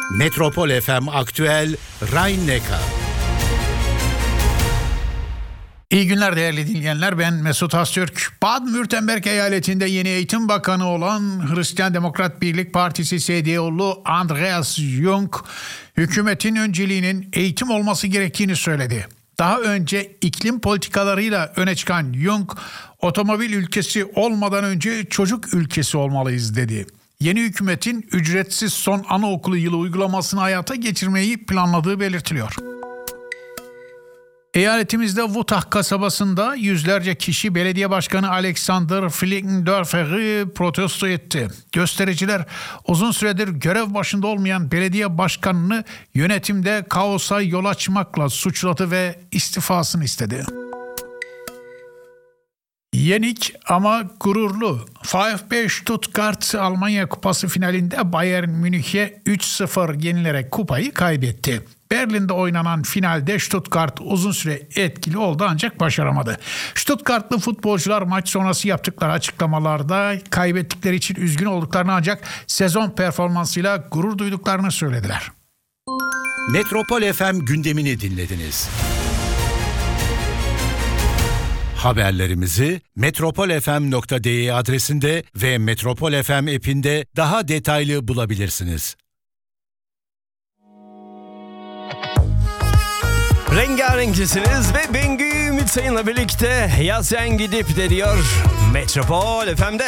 Metropol FM Aktüel Rhein-Neckar. İyi günler değerli dinleyenler, ben Mesut Öztürk. Baden-Württemberg eyaletinde yeni eğitim bakanı olan Hristiyan Demokrat Birlik Partisi CDU'lu Andreas Jung, hükümetin önceliğinin eğitim olması gerektiğini söyledi. Daha önce iklim politikalarıyla öne çıkan Jung, otomobil ülkesi olmadan önce çocuk ülkesi olmalıyız dedi. Yeni hükümetin ücretsiz son anaokulu yılı uygulamasını hayata geçirmeyi planladığı belirtiliyor. Eyaletimizde Wutach kasabasında yüzlerce kişi belediye başkanı Alexander Flickendorfer'i protesto etti. Göstericiler uzun süredir görev başında olmayan belediye başkanını yönetimde kaosa yol açmakla suçladı ve istifasını istedi. Yenik ama gururlu. VfB Stuttgart Almanya Kupası finalinde Bayern Münih'e 3-0 yenilerek kupayı kaybetti. Berlin'de oynanan finalde Stuttgart uzun süre etkili oldu ancak başaramadı. Stuttgartlı futbolcular maç sonrası yaptıkları açıklamalarda kaybettikleri için üzgün olduklarını ancak sezon performansıyla gurur duyduklarını söylediler. Metropol FM gündemini dinlediniz. Haberlerimizi metropolfm.de adresinde ve Metropol FM app'inde daha detaylı bulabilirsiniz. Rengarenksiniz ve Bengü Ümit Sayın'la birlikte Yaz Sen Gidip de diyor Metropol FM'de.